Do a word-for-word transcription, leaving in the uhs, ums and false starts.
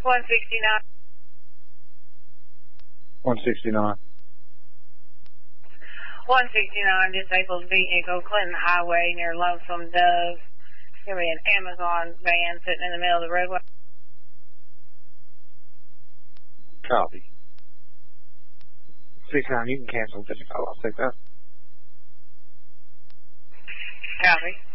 one sixty-nine. one sixty-nine. one sixty-nine, disabled vehicle, Clinton Highway near Lonesome Dove. There be an Amazon van sitting in the middle of the roadway. Copy. sixty-nine, you can cancel fifty-five. I'll take that. Copy.